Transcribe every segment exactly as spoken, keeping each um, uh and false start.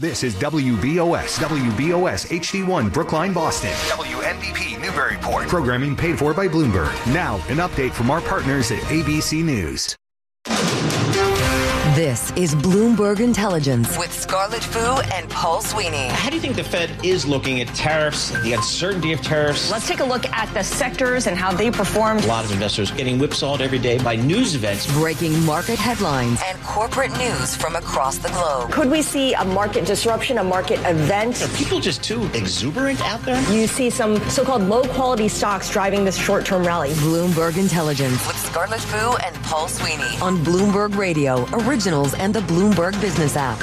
This is W B O S, W B O S H D one, Brookline, Boston. W N B P, Newburyport. Programming paid for by Bloomberg. Now, an update from our partners at A B C News. This is Bloomberg Intelligence with Scarlett Fu and Paul Sweeney. How do you think the Fed is looking at tariffs, the uncertainty of tariffs? Let's take a look at the sectors and how they performed. A lot of investors getting whipsawed every day by news events. Breaking market headlines and corporate news from across the globe. Could we see a market disruption, a market event? Are people just too exuberant out there? You see some so-called low-quality stocks driving this short-term rally. Bloomberg Intelligence with Scarlett Fu and Paul Sweeney on Bloomberg Radio, Originals and the Bloomberg Business app.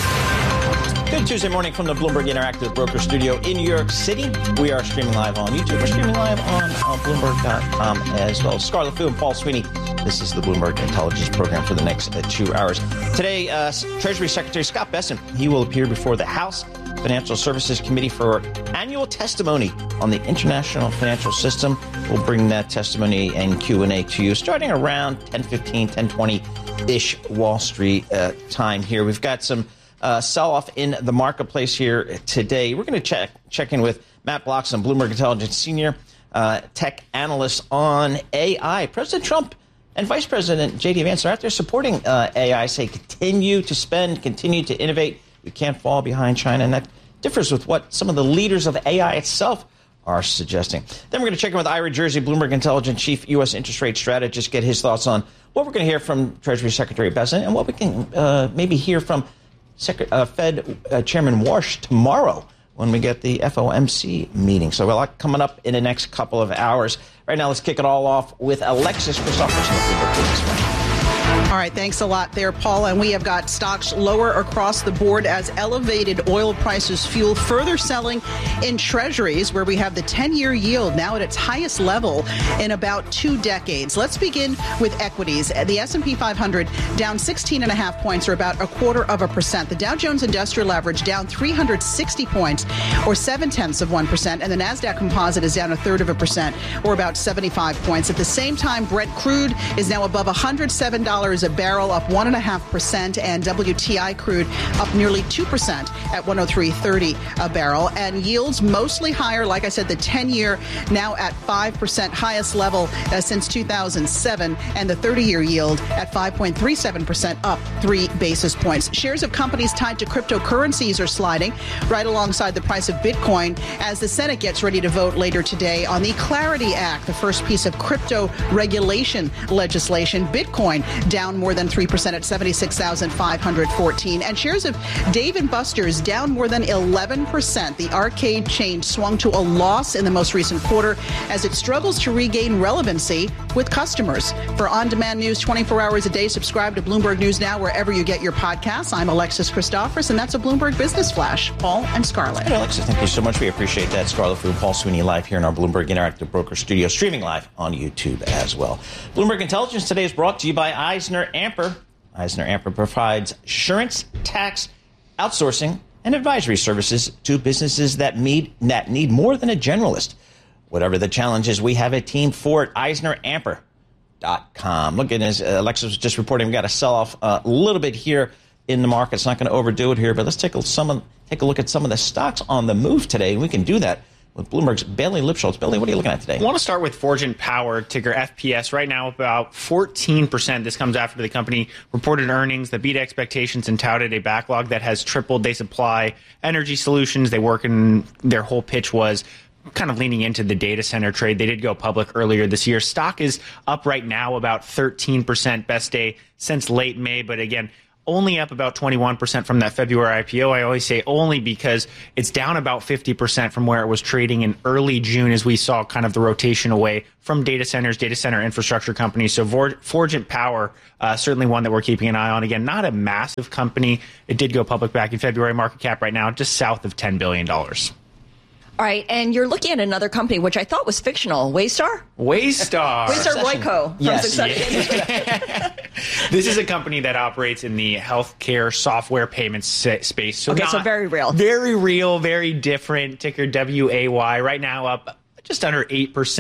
Good Tuesday morning from the Bloomberg Interactive Broker Studio in New York City. We are streaming live on YouTube. We're streaming live on uh, Bloomberg dot com as well. Scarlett Fu and Paul Sweeney. This is the Bloomberg Intelligence Program for the next uh, two hours. Today, uh, Treasury Secretary Scott Bessent, he will appear before the House Financial Services Committee for annual testimony on the international financial system. We'll bring that testimony and Q and A to you starting around ten fifteen, ten twenty-ish Wall Street uh, time here. We've got some uh, sell-off in the marketplace here today. We're going to check check in with Matt Bloxham, Bloomberg Intelligence Senior uh, Tech Analyst on A I. President Trump and Vice President J D Vance are out there supporting uh, A I, say continue to spend, continue to innovate. We can't fall behind China, and that differs with what some of the leaders of A I itself are suggesting. Then we're going to check in with Ira Jersey, Bloomberg Intelligence Chief U S Interest Rate Strategist, get his thoughts on what we're going to hear from Treasury Secretary Bessent and what we can uh, maybe hear from Secret- uh, Fed uh, Chairman Warsh tomorrow when we get the F O M C meeting. So a lot coming up in the next couple of hours. Right now, let's kick it all off with Alexis Christopherson of Bloomberg Business. All right, thanks a lot there, Paul. And we have got stocks lower across the board as elevated oil prices fuel further selling in treasuries, where we have the ten-year yield now at its highest level in about two decades. Let's begin with equities. The S and P five hundred down sixteen and a half points, or about a quarter of a percent. The Dow Jones Industrial Average down three hundred sixty points, or seven tenths of one percent. And the NASDAQ Composite is down a third of a percent, or about seventy-five points. At the same time, Brent crude is now above one hundred seven dollars a barrel, up one point five percent, and W T I crude up nearly two percent at one oh three thirty a barrel. And yields mostly higher. Like I said, the ten-year now at five percent, highest level uh, since two thousand seven, and the thirty-year yield at five point three seven percent, up three basis points. Shares of companies tied to cryptocurrencies are sliding right alongside the price of Bitcoin as the Senate gets ready to vote later today on the Clarity Act, the first piece of crypto regulation legislation. Bitcoin down more than three percent at seventy-six thousand five hundred fourteen. And shares of Dave and Buster's down more than eleven percent. The arcade chain swung to a loss in the most recent quarter as it struggles to regain relevancy with customers. For on-demand news twenty-four hours a day, subscribe to Bloomberg News Now wherever you get your podcasts. I'm Alexis Christophers, and that's a Bloomberg Business Flash. Paul and Scarlett. Hey, Alexis, thank you so much. We appreciate that. Scarlett Fu and Paul Sweeney live here in our Bloomberg Interactive Broker Studio, streaming live on YouTube as well. Bloomberg Intelligence today is brought to you by Eisner Amper. Eisner Amper provides insurance, tax, outsourcing, and advisory services to businesses that need, that need more than a generalist. Whatever the challenges, we have a team for it. Eisner Amper dot com. Look, as Alexis was just reporting, we got a sell-off uh, a little bit here in the market. It's not going to overdo it here, but let's take a, some, take a look at some of the stocks on the move today. We can do that with Bloomberg's Bailey Lipschultz. Bailey, what are you looking at today? I want to start with Forgent Power, ticker F P S. Right now, about fourteen percent. This comes after the company reported earnings that beat expectations and touted a backlog that has tripled. They supply energy solutions. They work in, their whole pitch was kind of leaning into the data center trade. They did go public earlier this year. Stock is up right now about thirteen percent, best day since late May. But again, only up about twenty-one percent from that February I P O. I always say only because it's down about fifty percent from where it was trading in early June as we saw kind of the rotation away from data centers, data center infrastructure companies. So Forgent Power, uh, certainly one that we're keeping an eye on. Again, not a massive company. It did go public back in February. Market cap right now just south of ten billion dollars. All right, and you're looking at another company, which I thought was fictional, Waystar? Waystar. Waystar Royco from Yes. Succession. Yeah. This is a company that operates in the healthcare software payments space. So okay, so very real. Very real, very different. Ticker W A Y. Right now up just under eight percent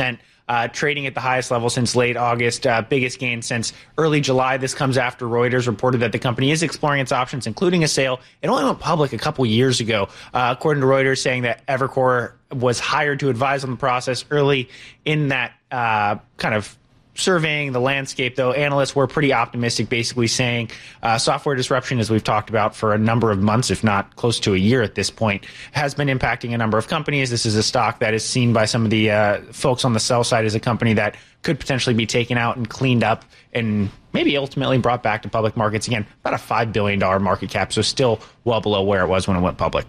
uh, trading at the highest level since late August, uh, biggest gain since early July. This comes after Reuters reported that the company is exploring its options, including a sale. It only went public a couple years ago, uh, according to Reuters, saying that Evercore was hired to advise on the process early in that uh, kind of surveying the landscape, though. Analysts were pretty optimistic, basically saying uh, software disruption, as we've talked about for a number of months, if not close to a year at this point, has been impacting a number of companies. This is a stock that is seen by some of the uh, folks on the sell side as a company that could potentially be taken out and cleaned up and maybe ultimately brought back to public markets again. About a five billion dollars market cap, so still well below where it was when it went public.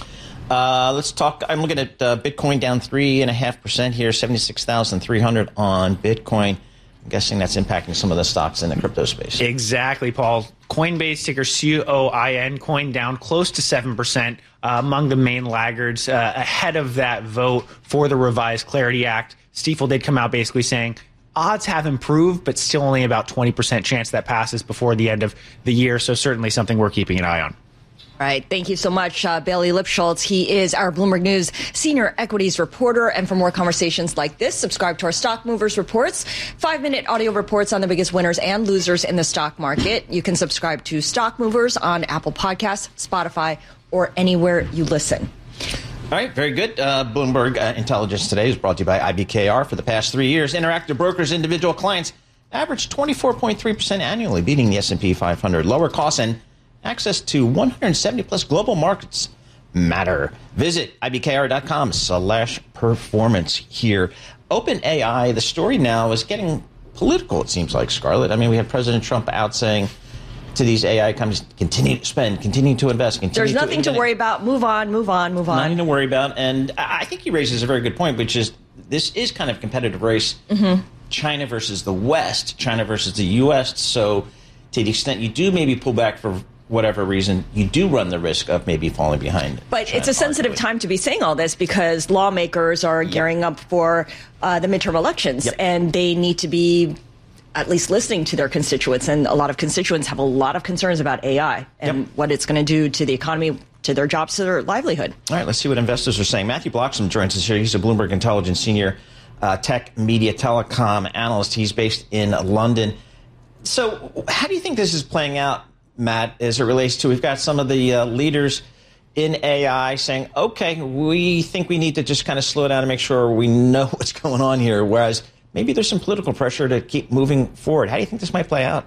Uh, let's talk. I'm looking at uh, Bitcoin down three and a half percent here, seventy-six thousand three hundred on Bitcoin. I'm guessing that's impacting some of the stocks in the crypto space. Exactly, Paul. Coinbase, ticker C O I N, coin down close to seven percent, uh, among the main laggards uh, ahead of that vote for the revised Clarity Act. Stifel did come out basically saying odds have improved, but still only about twenty percent chance that passes before the end of the year. So certainly something we're keeping an eye on. All right. Thank you so much, uh, Bailey Lipschultz. He is our Bloomberg News senior equities reporter. And for more conversations like this, subscribe to our Stock Movers reports, five-minute audio reports on the biggest winners and losers in the stock market. You can subscribe to Stock Movers on Apple Podcasts, Spotify, or anywhere you listen. All right, very good. Uh, Bloomberg uh, Intelligence Today is brought to you by I B K R. For the past three years, Interactive Brokers individual clients averaged twenty-four point three percent annually, beating the S and P five hundred. Lower costs and access to one hundred seventy plus global markets matter. Visit ibkr.com slash performance here. OpenAI, the story now is getting political, it seems like, Scarlett. I mean, we have President Trump out saying to these A I companies, continue to spend, continue to invest, continue There's nothing to, to worry about. Move on, move on, move on. Nothing to worry about. And I think he raises a very good point, which is this is kind of a competitive race. Mm-hmm. China versus the West, China versus the U S. So to the extent you do maybe pull back for whatever reason, you do run the risk of maybe falling behind. But China, it's a sensitive arguably. time to be saying all this because lawmakers are Yep. gearing up for uh, the midterm elections, Yep. and they need to be at least listening to their constituents. And a lot of constituents have a lot of concerns about A I and Yep. what it's going to do to the economy, to their jobs, to their livelihood. All right, let's see what investors are saying. Matthew Bloxham joins us here. He's a Bloomberg Intelligence senior uh, tech, media, telecom analyst. He's based in London. So how do you think this is playing out, Matt, as it relates to, we've got some of the uh, leaders in A I saying, okay, we think we need to just kind of slow down and make sure we know what's going on here, whereas maybe there's some political pressure to keep moving forward. How do you think this might play out?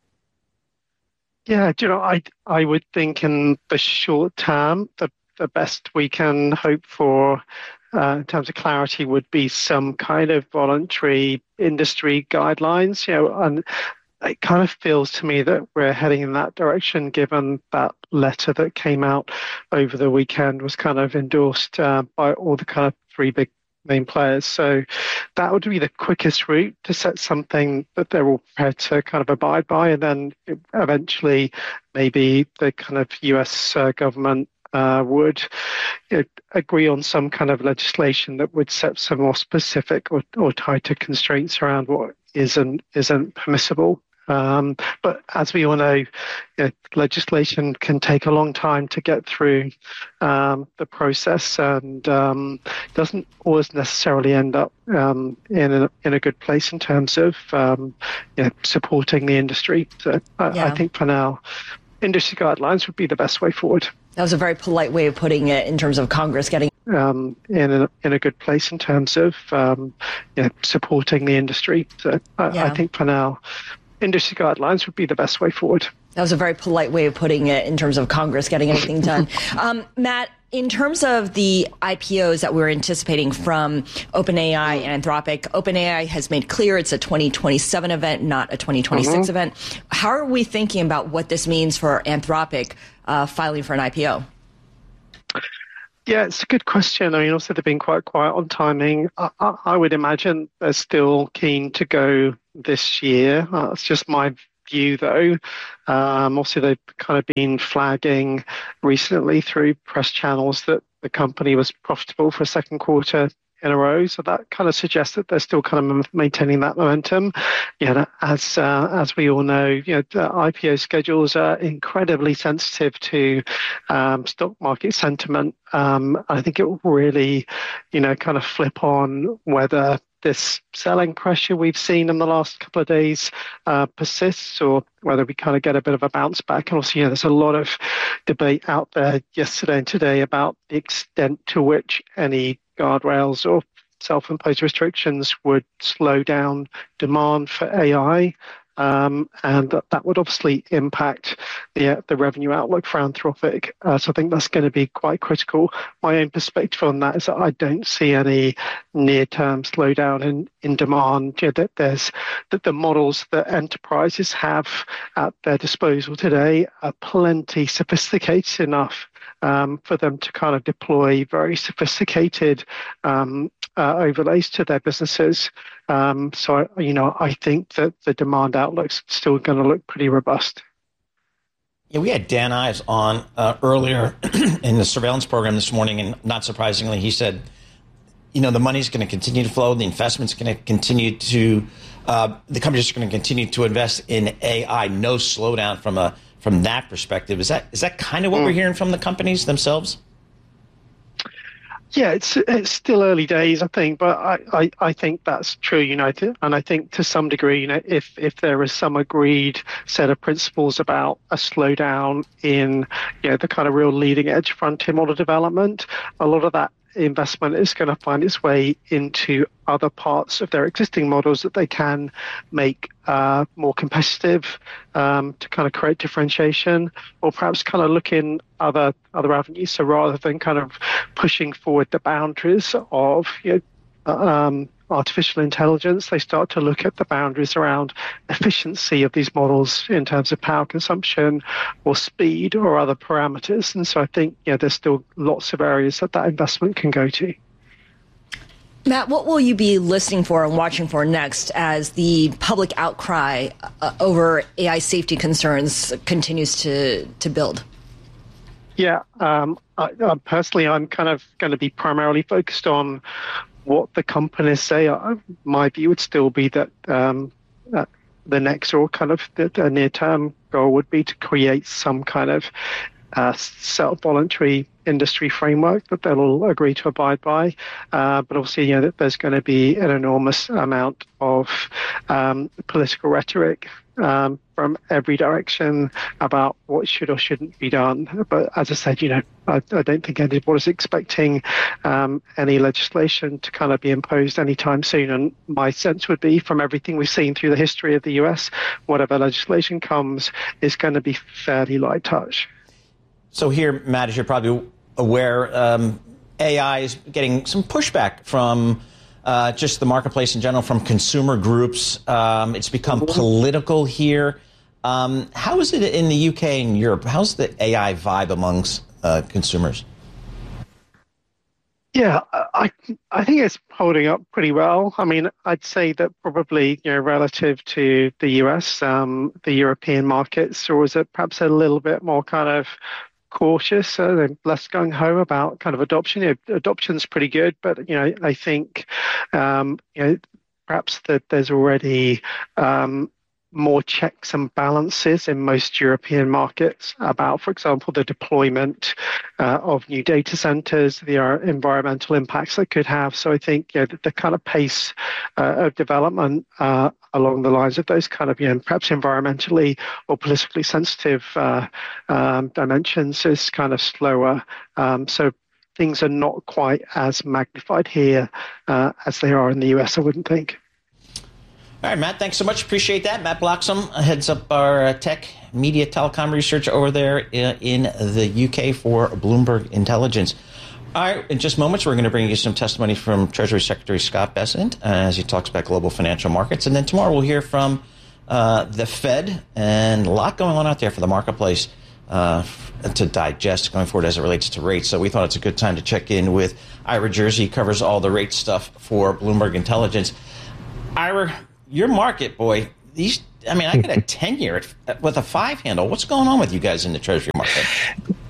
Yeah, do you know, I I would think in the short term, the, the best we can hope for uh, in terms of clarity would be some kind of voluntary industry guidelines, you know, and it kind of feels to me that we're heading in that direction, given that letter that came out over the weekend was kind of endorsed uh, by all the kind of three big main players. So that would be the quickest route to set something that they're all prepared to kind of abide by. And then eventually maybe the kind of U S uh, government uh, would you know, agree on some kind of legislation that would set some more specific or, or tighter constraints around what isn't isn't permissible. Um, but as we all know, you know, legislation can take a long time to get through um, the process, and um, doesn't always necessarily end up um, in a, in a good place in terms of um, you know, supporting the industry. So I, Yeah. I think for now, industry guidelines would be the best way forward. That was a very polite way of putting it in terms of Congress getting Um, in a in a good place in terms of um, you know, supporting the industry. So I, Yeah. I think for now, industry guidelines would be the best way forward. That was a very polite way of putting it in terms of Congress getting anything done. um, Matt, in terms of the I P Os that we're anticipating from OpenAI and Anthropic, OpenAI has made clear it's a twenty twenty-seven event, not a twenty twenty-six mm-hmm. event. How are we thinking about what this means for Anthropic uh, filing for an I P O? Yeah, it's a good question. I mean, also they've been quite quiet on timing. I, I, I would imagine they're still keen to go this year. Uh, it's just my view, though. Um, also, they've kind of been flagging recently through press channels that the company was profitable for a second quarter in a row. So that kind of suggests that they're still kind of maintaining that momentum. You know, as uh, as we all know, you know, the I P O schedules are incredibly sensitive to um, stock market sentiment. Um, I think it will really, you know, kind of flip on whether this selling pressure we've seen in the last couple of days uh, persists, or whether we kind of get a bit of a bounce back. And also, you know, there's a lot of debate out there yesterday and today about the extent to which any guardrails or self-imposed restrictions would slow down demand for A I. Um, and that, that would obviously impact the, the revenue outlook for Anthropic. Uh, so I think that's going to be quite critical. My own perspective on that is that I don't see any near-term slowdown in, in demand. You know, that there's that the models that enterprises have at their disposal today are plenty sophisticated enough Um, for them to kind of deploy very sophisticated um, uh, overlays to their businesses. Um, so, you know, I think that the demand outlook's still going to look pretty robust. Yeah, we had Dan Ives on uh, earlier in the surveillance program this morning, and not surprisingly, he said, you know, the money's going to continue to flow, the investment's going to continue to, uh, the companies are going to continue to invest in A I, no slowdown from a From that perspective. Is that is that kind of what mm. we're hearing from the companies themselves? Yeah, it's it's still early days, I think, but I, I, I think that's true, United. And I think to some degree, you know, if if there is some agreed set of principles about a slowdown in, you know, the kind of real leading edge frontier model development, a lot of that investment is going to find its way into other parts of their existing models that they can make uh, more competitive um, to kind of create differentiation, or perhaps kind of look in other other avenues. So rather than kind of pushing forward the boundaries of, you know, um, artificial intelligence, they start to look at the boundaries around efficiency of these models in terms of power consumption or speed or other parameters. And so I think, yeah, there's still lots of areas that that investment can go to. Matt, what will you be listening for and watching for next as the public outcry uh, over A I safety concerns continues to, to build? Yeah, um, I, uh, personally, I'm kind of going to be primarily focused on what the companies say. Uh, my view would still be that um, uh, the next or kind of the, the near-term goal would be to create some kind of uh, self-voluntary industry framework that they'll all agree to abide by. Uh, but obviously, you know, that there's going to be an enormous amount of um, political rhetoric um, from every direction about what should or shouldn't be done. But as I said, you know, I, I don't think anybody's expecting um, any legislation to kind of be imposed anytime soon. And my sense would be, from everything we've seen through the history of the U S, whatever legislation comes is going to be fairly light touch. So here, Matt, as you're probably aware, um, A I is getting some pushback from uh, just the marketplace in general, from consumer groups. Um, it's become political here. Um, how is it in the U K and Europe? How's the A I vibe amongst uh, consumers? Yeah, I I think it's holding up pretty well. I mean, I'd say that probably, you know, relative to the U S, um, the European markets, or is it perhaps a little bit more kind of cautious, uh, less gung-ho about kind of adoption. You know, adoption's pretty good, but, you know, I think, um, you know, perhaps that there's already um, more checks and balances in most European markets about, for example, the deployment uh, of new data centers, the uh, environmental impacts that could have. So I think, you know, the, the kind of pace uh, of development uh, along the lines of those kind of, you know, perhaps environmentally or politically sensitive uh, um, dimensions is kind of slower. Um, so things are not quite as magnified here uh, as they are in the U S, I wouldn't think. All right, Matt, thanks so much. Appreciate that. Matt Bloxham heads up our uh, tech, media, telecom research over there in, in the U K for Bloomberg Intelligence. All right, in just moments, we're going to bring you some testimony from Treasury Secretary Scott Bessent uh, as he talks about global financial markets. And then tomorrow we'll hear from uh, the Fed, and a lot going on out there for the marketplace uh, to digest going forward as it relates to rates. So we thought it's a good time to check in with Ira Jersey. He covers all the rate stuff for Bloomberg Intelligence. Ira, your market, boy, these, I mean, I got a ten-year with a five handle. What's going on with you guys in the Treasury market?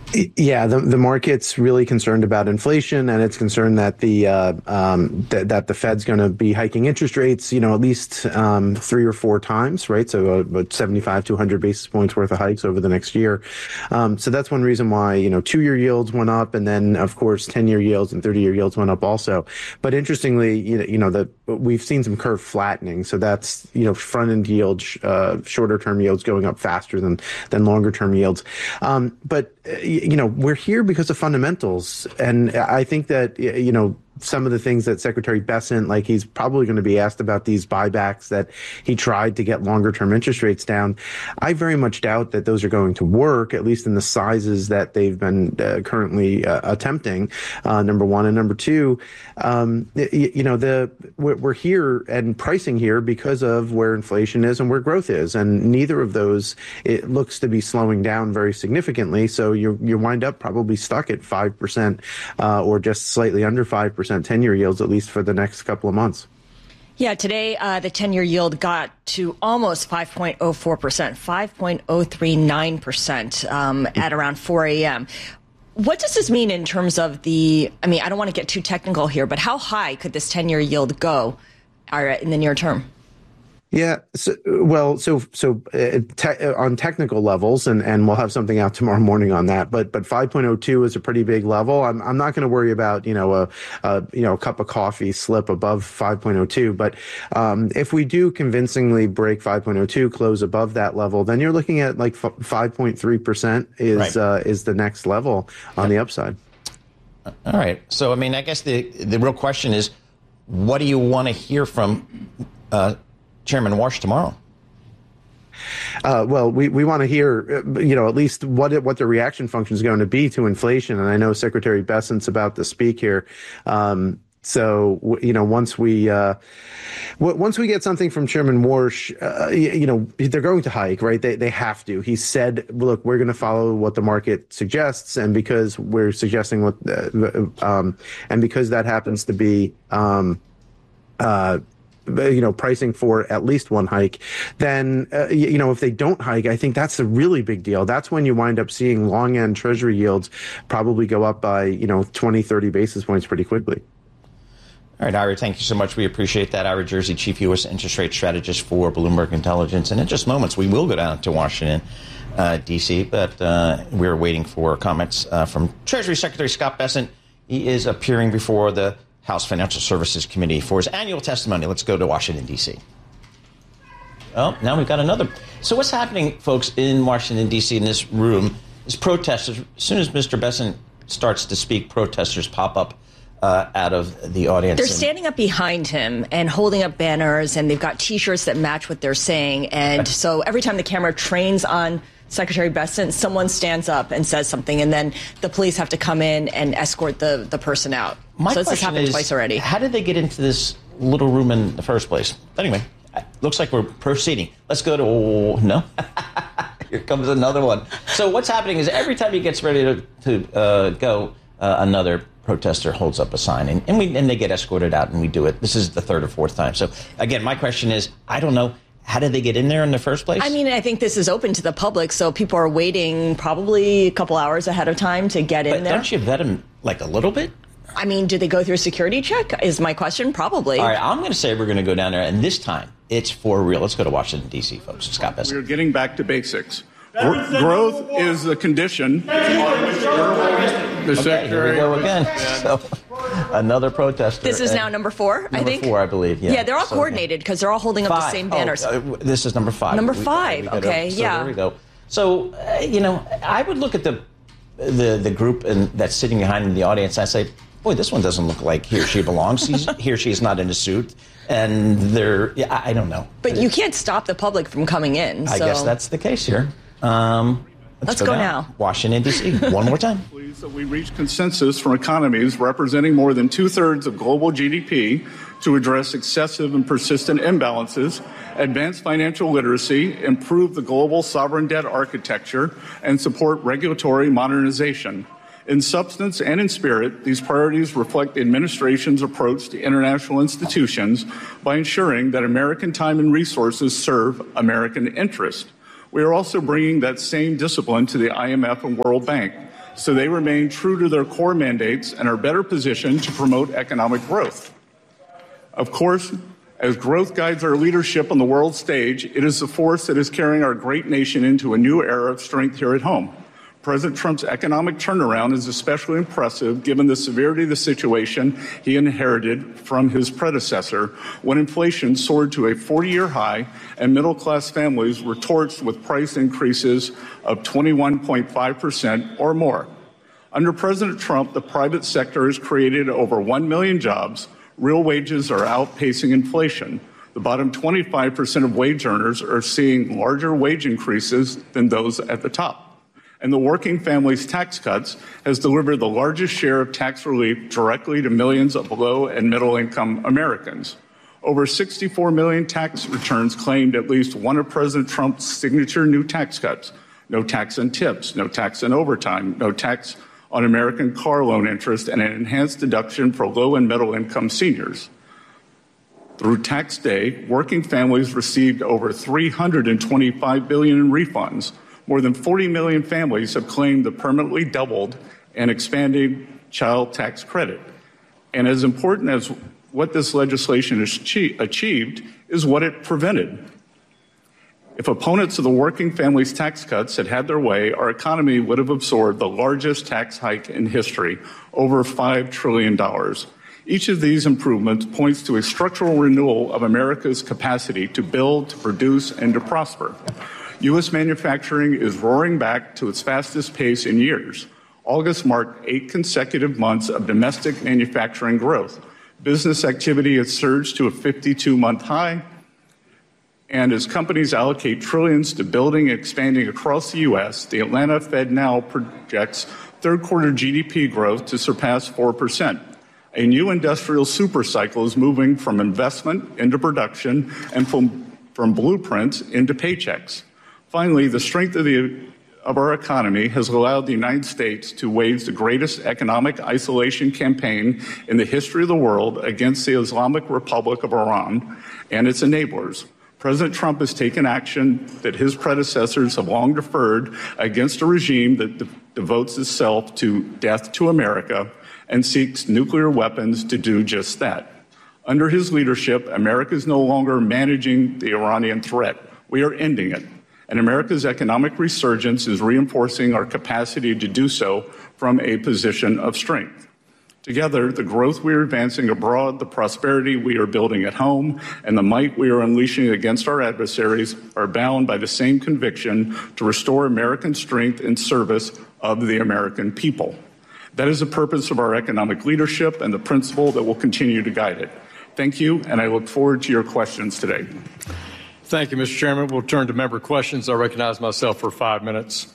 Yeah, the the market's really concerned about inflation, and it's concerned that the uh, um, th- that the Fed's going to be hiking interest rates, you know, at least um, three or four times, right? So uh, about seventy-five to one hundred basis points worth of hikes over the next year. Um, so that's one reason why, you know, two-year yields went up, and then of course ten-year yields and thirty-year yields went up also. But interestingly, you know, you know that we've seen some curve flattening, so that's, you know, front-end yields, uh, shorter-term yields going up faster than than longer-term yields. Um, but you know, we're here because of fundamentals. And I think that, you know, some of the things that Secretary Bessent, like he's probably going to be asked about these buybacks that he tried to get longer term interest rates down. I very much doubt that those are going to work, at least in the sizes that they've been uh, currently uh, attempting, uh, number one. And number two, um, you, you know, the we're, we're here and pricing here because of where inflation is and where growth is. And neither of those, it looks to be slowing down very significantly. So you you wind up probably stuck at five percent uh, or just slightly under five percent ten-year yields, at least for the next couple of months. Yeah, today uh, the ten-year yield got to almost five point oh four percent, five point oh three nine percent um, at around four a.m. What does this mean in terms of the, I mean, I don't want to get too technical here, but how high could this ten-year yield go uh, in the near term? Yeah. So, well, so so uh, te- on technical levels, and, and we'll have something out tomorrow morning on that. But but five point oh two is a pretty big level. I'm I'm not going to worry about you know a, a you know a cup of coffee slip above five point oh two. But um, if we do convincingly break five point oh two, close above that level, then you're looking at like f- five point three percent is right. uh, is the next level on yep. the upside. All right. So I mean, I guess the the real question is, what do you want to hear from Uh, Chairman Warsh tomorrow? Uh, well, we, we want to hear, you know, at least what it, what the reaction function is going to be to inflation. And I know Secretary Bessent's about to speak here. Um, so, you know, once we uh, w- once we get something from Chairman Warsh, uh, you, you know, they're going to hike, right? They they have to. He said, look, we're going to follow what the market suggests. And because we're suggesting what, uh, um, and because that happens to be, um, uh, you know, pricing for at least one hike, then, uh, you, you know, if they don't hike, I think that's a really big deal. That's when you wind up seeing long end treasury yields probably go up by, you know, twenty, thirty basis points pretty quickly. All right, Ira, thank you so much. We appreciate that. Ira Jersey, Chief U S Interest Rate Strategist for Bloomberg Intelligence. And in just moments, we will go down to Washington, uh, D C, but uh, we're waiting for comments uh, from Treasury Secretary Scott Bessent. He is appearing before the House Financial Services Committee for his annual testimony. Let's go to Washington, D C. Oh, now we've got another. So what's happening, folks, in Washington, D C, in this room, is protesters. As soon as Mister Bessent starts to speak, protesters pop up uh, out of the audience. They're standing up behind him and holding up banners, and they've got T-shirts that match what they're saying. And so every time the camera trains on Secretary Bessent, someone stands up and says something, and then the police have to come in and escort the, the person out. My so this has happened is, twice already. How did they get into this little room in the first place? Anyway, looks like we're proceeding. Let's go to, no? Here comes another one. So what's happening is every time he gets ready to, to uh, go, uh, another protester holds up a sign, and, and, we, and they get escorted out, and we do it. This is the third or fourth time. So, again, my question is, I don't know. How did they get in there in the first place? I mean, I think this is open to the public, so people are waiting probably a couple hours ahead of time to get in but there. Don't you vet them, like, a little bit? I mean, do they go through a security check is my question. Probably. All right, I'm going to say we're going to go down there, and this time it's for real. Let's go to Washington, D C, folks. Scott Bessent. We're getting back to basics. Gr- growth is the condition. The okay, secretary. Here we go again. So, another protester. This is now number four, number I think. Number four, I believe. Yeah, yeah they're all so, coordinated because they're all holding up five. the same banners. Oh, uh, this is number five. Number we, five. We okay, to, so yeah. There we go. So, uh, you know, I would look at the the the group and that's sitting behind in the audience. And I say, boy, this one doesn't look like he or she belongs. He's, he or she is not in a suit. And they're, yeah, I, I don't know. But you can't stop the public from coming in. So. I guess that's the case here. Um, let's, let's go, go now. now. Washington, D C. One more time. Please that we reach consensus from economies representing more than two-thirds of global G D P to address excessive and persistent imbalances, advance financial literacy, improve the global sovereign debt architecture, and support regulatory modernization. In substance and in spirit, these priorities reflect the administration's approach to international institutions by ensuring that American time and resources serve American interest. We are also bringing that same discipline to the I M F and World Bank. So they remain true to their core mandates and are better positioned to promote economic growth. Of course, as growth guides our leadership on the world stage, it is the force that is carrying our great nation into a new era of strength here at home. President Trump's economic turnaround is especially impressive given the severity of the situation he inherited from his predecessor when inflation soared to a forty-year high and middle-class families were torched with price increases of twenty-one point five percent or more. Under President Trump, the private sector has created over one million jobs. Real wages are outpacing inflation. The bottom twenty-five percent of wage earners are seeing larger wage increases than those at the top. And the Working Families Tax Cuts has delivered the largest share of tax relief directly to millions of low and middle income Americans. Over sixty-four million tax returns claimed at least one of President Trump's signature new tax cuts. No tax on tips, no tax on overtime, no tax on American car loan interest, and an enhanced deduction for low and middle income seniors. Through tax day, working families received over three hundred twenty-five billion dollars in refunds. More than forty million families have claimed the permanently doubled and expanded child tax credit. And as important as what this legislation has achieved is what it prevented. If opponents of the Working Families Tax Cuts had had their way, our economy would have absorbed the largest tax hike in history, over five trillion dollars. Each of these improvements points to a structural renewal of America's capacity to build, to produce, and to prosper. U S manufacturing is roaring back to its fastest pace in years. August marked eight consecutive months of domestic manufacturing growth. Business activity has surged to a fifty-two month high. And as companies allocate trillions to building and expanding across the U S, the Atlanta Fed now projects third quarter G D P growth to surpass four percent. A new industrial supercycle is moving from investment into production and from, from blueprints into paychecks. Finally, the strength of, the, of our economy has allowed the United States to wage the greatest economic isolation campaign in the history of the world against the Islamic Republic of Iran and its enablers. President Trump has taken action that his predecessors have long deferred against a regime that de- devotes itself to death to America and seeks nuclear weapons to do just that. Under his leadership, America is no longer managing the Iranian threat. We are ending it. And America's economic resurgence is reinforcing our capacity to do so from a position of strength. Together, the growth we are advancing abroad, the prosperity we are building at home, and the might we are unleashing against our adversaries are bound by the same conviction to restore American strength in service of the American people. That is the purpose of our economic leadership and the principle that will continue to guide it. Thank you, and I look forward to your questions today. Thank you, Mister Chairman. We'll turn to member questions. I recognize myself for five minutes.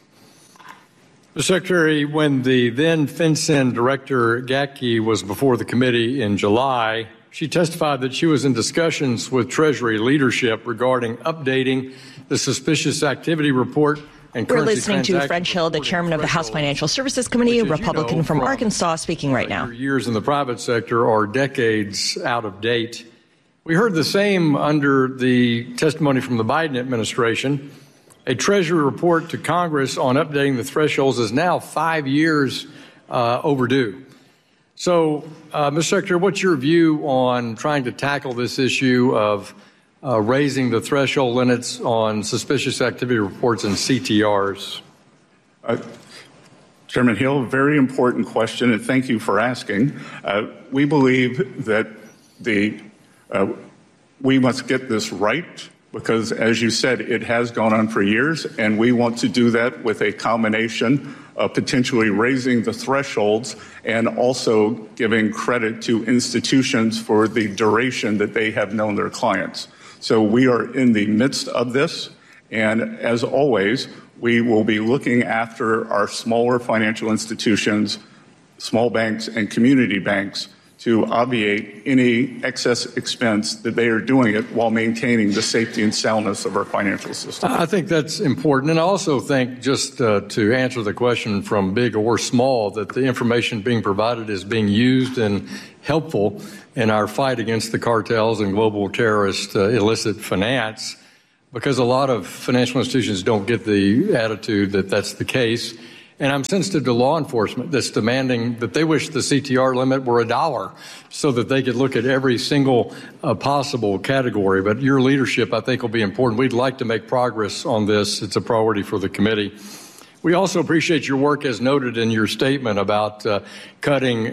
Mister Secretary, when the then FinCEN Director Gatke was before the committee in July, she testified that she was in discussions with Treasury leadership regarding updating the suspicious activity report and We're currency listening to Fred Hill, the chairman of the House Financial Services Committee, a Republican you know, from, from Arkansas, speaking right now. Years in the private sector are decades out of date. We heard the same under the testimony from the Biden administration. A Treasury report to Congress on updating the thresholds is now five years uh, overdue. So, uh, Mister Secretary, what's your view on trying to tackle this issue of uh, raising the threshold limits on suspicious activity reports and C T Rs? Uh, Chairman Hill, very important question, and thank you for asking. Uh, we believe that the uh, we must get this right, because, as you said, it has gone on for years, and we want to do that with a combination of potentially raising the thresholds and also giving credit to institutions for the duration that they have known their clients. So we are in the midst of this, and as always, we will be looking after our smaller financial institutions, small banks, and community banks to obviate any excess expense that they are doing it while maintaining the safety and soundness of our financial system. I think that's important. And I also think, just uh, to answer the question from big or small, that the information being provided is being used and helpful in our fight against the cartels and global terrorist uh, illicit finance, because a lot of financial institutions don't get the attitude that that's the case. And I'm sensitive to law enforcement that's demanding that they wish the C T R limit were a dollar so that they could look at every single uh, possible category. But your leadership, I think, will be important. We'd like to make progress on this. It's a priority for the committee. We also appreciate your work, as noted in your statement, about uh, cutting